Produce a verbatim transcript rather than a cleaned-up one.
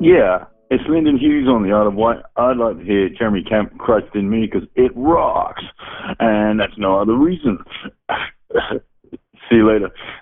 Yeah, it's Lyndon Hughes on the Isle of Wight. I'd like to hear Jeremy Camp, Christ in Me, because it rocks. And that's no other reason. See you later.